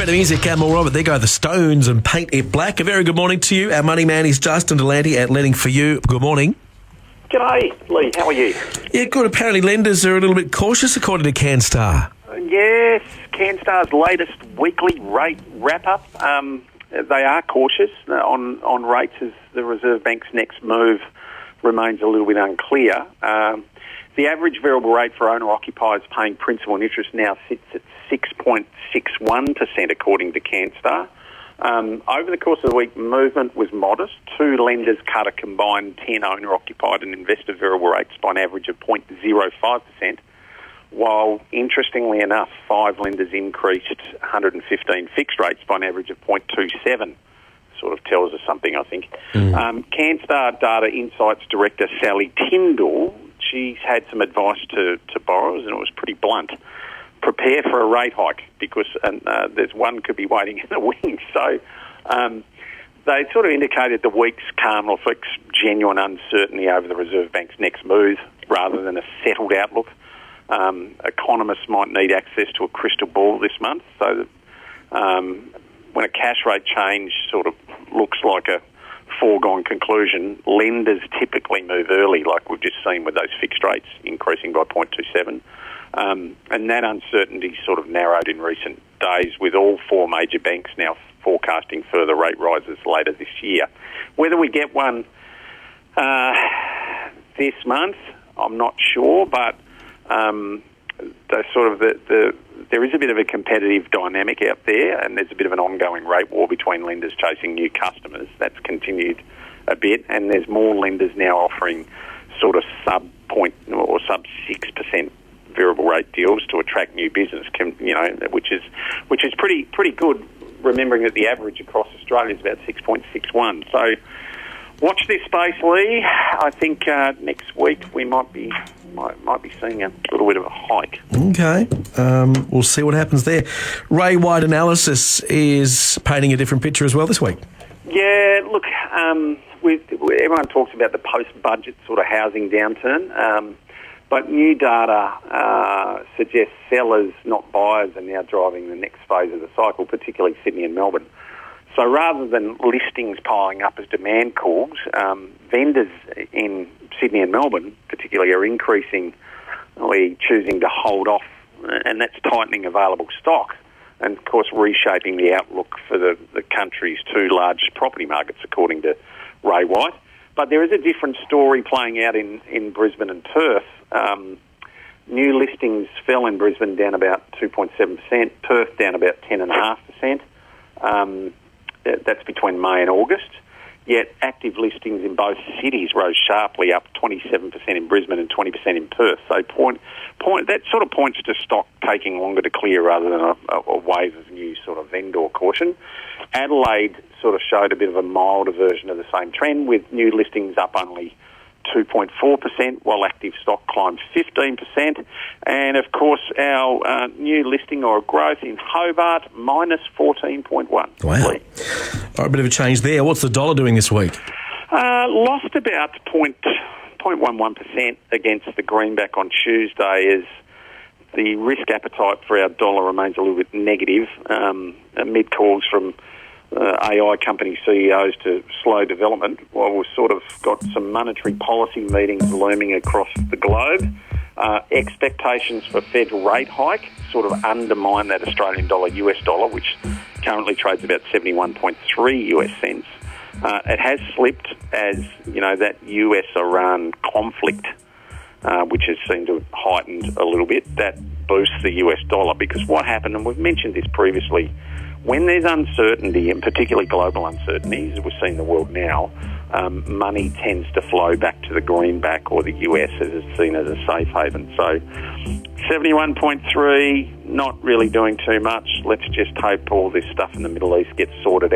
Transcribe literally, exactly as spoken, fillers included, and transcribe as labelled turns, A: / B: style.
A: the music, uh, more of it. There go the Stones and Paint It Black. A very good morning to you. Our money man is Justin Delante at Lending for You. Good morning.
B: G'day, Lee. How are you?
A: Yeah, good. Apparently lenders are a little bit cautious, according to CanStar.
B: Yes, CanStar's latest weekly rate wrap-up. Um, they are cautious on, on rates as the Reserve Bank's next move remains a little bit unclear. Um, the average variable rate for owner-occupiers paying principal and interest now sits at six point six one percent, according to CanStar. Um, over the course of the week, movement was modest. Two lenders cut a combined ten owner-occupied and investor variable rates by an average of zero point zero five percent, while, interestingly enough, five lenders increased one hundred fifteen fixed rates by an average of zero point two seven. Sort of tells us something, I think. Mm. Um, CanStar Data Insights Director Sally Tyndall, she's had some advice to, to borrowers, and it was pretty blunt. Prepare for a rate hike, because uh, there's one could be waiting in the wings. So um, they sort of indicated the week's calm reflects genuine uncertainty over the Reserve Bank's next move rather than a settled outlook. Um, economists might need access to a crystal ball this month, so that um, when a cash rate change sort of looks like a foregone conclusion, lenders typically move early, like we've just seen with those fixed rates increasing by zero point two seven. Um, and that uncertainty sort of narrowed in recent days, with all four major banks now forecasting further rate rises later this year. Whether we get one uh, this month, I'm not sure, but um, the sort of the, the there is a bit of a competitive dynamic out there, and there's a bit of an ongoing rate war between lenders chasing new customers. That's continued a bit, and there's more lenders now offering sort of sub point or sub six percent variable rate deals to attract new business, you know, which is which is pretty pretty good. Remembering that the average across Australia is about six point six one. So watch this space, Lee. I think uh, next week we might be might, might be seeing a little bit of a hike.
A: Okay, um, we'll see what happens there. Ray White Analysis is painting a different picture as well this week.
B: Yeah, look, um, we, everyone talks about the post-budget sort of housing downturn. Um, But new data uh, suggests sellers, not buyers, are now driving the next phase of the cycle, particularly Sydney and Melbourne. So rather than listings piling up as demand cools, um, vendors in Sydney and Melbourne particularly are increasingly choosing to hold off, and that's tightening available stock and, of course, reshaping the outlook for the, the country's two largest property markets, according to Ray White. But there is a different story playing out in, in Brisbane and Perth. Um, new listings fell in Brisbane, down about two point seven percent, Perth down about ten point five percent. Um, that's between May and August. Yet active listings in both cities rose sharply, up twenty-seven percent in Brisbane and twenty percent in Perth. So point, point, that sort of points to stock taking longer to clear rather than a, a wave of new sort of vendor caution. Adelaide sort of showed a bit of a milder version of the same trend, with new listings up only two point four percent, while active stock climbed fifteen percent. And, of course, our uh, new listing or growth in Hobart, minus fourteen point one.
A: Wow. All right, a bit of a change there. What's the dollar doing this week?
B: Uh, lost about zero point one one percent against the greenback on Tuesday, as the risk appetite for our dollar remains a little bit negative, um, amid calls from Uh, A I company C E Os to slow development, while we've sort of got some monetary policy meetings looming across the globe. Uh, expectations for Fed rate hike sort of undermine that Australian dollar U S dollar, which currently trades about seventy-one point three U S cents. Uh, it has slipped as, you know, that U S-Iran conflict, uh, which has seemed to have heightened a little bit, that boosts the U S dollar. Because what happened, and we've mentioned this previously, when there's uncertainty, and particularly global uncertainty, as we're seeing the world now, um, money tends to flow back to the greenback or the U S, as it's seen as a safe haven. So seventy-one point three, not really doing too much. Let's just hope all this stuff in the Middle East gets sorted out.